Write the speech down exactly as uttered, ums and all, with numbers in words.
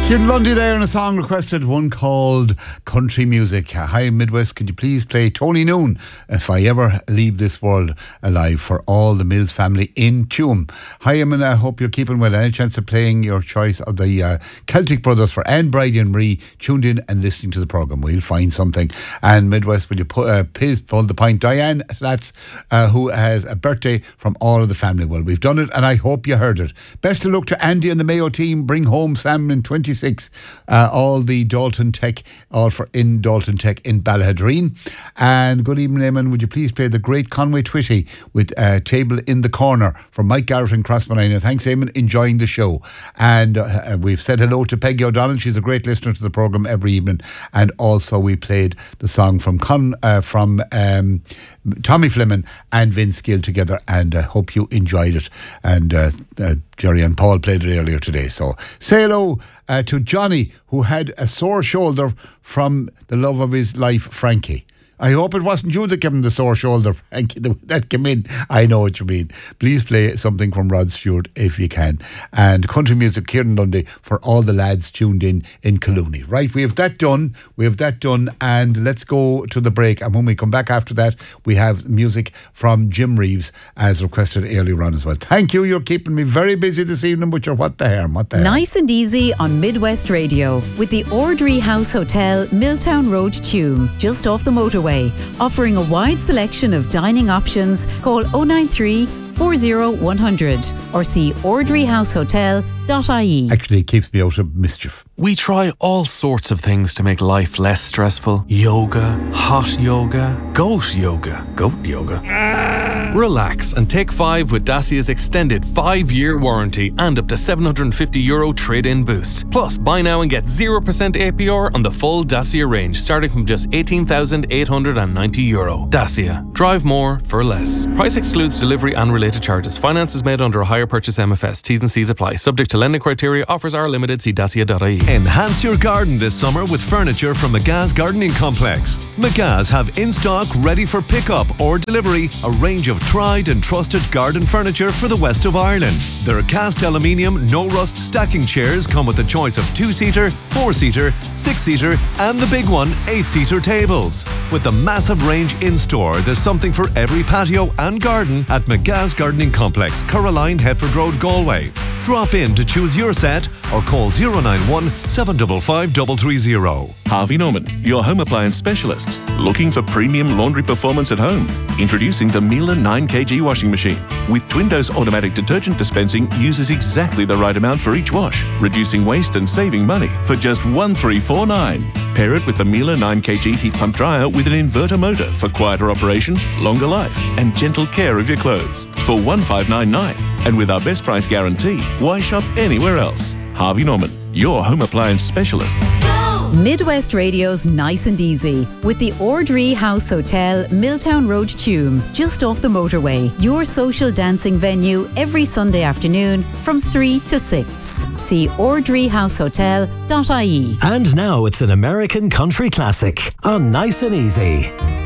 Kieran Lundy there, and a song requested, one called Country Music. Hi Midwest, could you please play Tony Noon, If I Ever Leave This World Alive, for all the Mills family in Tuam. Hi, Eamon, I hope you're keeping well. Any chance of playing your choice of the uh, Celtic Brothers for Anne, Brady and Marie tuned in and listening to the programme? We'll find something. And Midwest, will you put, uh, please pull the point? Diane, that's uh, who has a birthday from all of the family. Well, we've done it and I hope you heard it. Best of luck to Andy and the Mayo team. Bring home Sam in twenty-six. Uh, all the Dalton Tech, all for in Dalton Tech in Ballahadreen. And good evening, Eamon. Would you please play the great Conway Twitty with uh, Table in the Corner for Mike Garrett and Crossmanina? Thanks, Eamon. Enjoying the show. And uh, we've said hello to Peggy O'Donnell. She's a great listener to the programme every evening. And also we played the song from Con, uh, from um, Tommy Fleming and Vince Gill together. And I uh, hope you enjoyed it. And uh, uh, Jerry and Paul played it earlier today. So say hello uh, to Johnny, who had a sore shoulder from the love of his life, Frankie. I hope it wasn't you that gave him the sore shoulder, Frankie, that came in. I know what you mean. Please play something from Rod Stewart if you can. And country music, Kieran Lundy, for all the lads tuned in in Colooney. Right, we have that done. We have that done. And let's go to the break. And when we come back after that, we have music from Jim Reeves, as requested earlier on as well. Thank you. You're keeping me very busy this evening with your What the Harm, What the Harm. Nice and easy on Midwest Radio with the Ordry House Hotel, Milltown Road, Tuam, just off the motorway. Offering a wide selection of dining options. Call oh nine three, four oh one hundred or see ordry house hotel dot I E. Actually, it keeps me out of mischief. We try all sorts of things to make life less stressful. Yoga, hot yoga, goat yoga, goat yoga. Relax and take five with Dacia's extended five-year warranty and up to seven hundred fifty euro trade-in boost. Plus, buy now and get zero percent A P R on the full Dacia range, starting from just eighteen thousand eight hundred ninety euro. Dacia. Drive more for less. Price excludes delivery and related charges. Finance is made under a hire purchase M F S. T's and C's apply. Subject to lending criteria. Offers are limited. See dacia dot I E. Enhance your garden this summer with furniture from McGa's Gardening Complex. McGa's have in stock, ready for pickup or delivery, a range of tried and trusted garden furniture for the west of Ireland. Their cast aluminium, no rust stacking chairs come with a choice of two-seater, four-seater, six-seater and the big one, eight-seater tables. With the massive range in store, there's something for every patio and garden at McGa's Gardening Complex, Caroline, Hetford Road, Galway. Drop in to choose your set or call oh nine one, seven five five, three three zero. Harvey Norman, your home appliance specialist. Looking for premium laundry performance at home? Introducing the Miele nine kilogram washing machine. With twin-dose automatic detergent dispensing, uses exactly the right amount for each wash, reducing waste and saving money for just one three four nine. Pair it with the Miele nine kilogram heat pump dryer with an inverter motor for quieter operation, longer life, and gentle care of your clothes for one five nine nine. And with our best price guarantee, why shop anywhere else? Harvey Norman, your home appliance specialists. Midwest Radio's Nice and Easy with the Ordry House Hotel, Milltown Road, Tuam, just off the motorway. Your social dancing venue every Sunday afternoon from three to six. See ordry house hotel dot I E. And now it's an American country classic on Nice and Easy.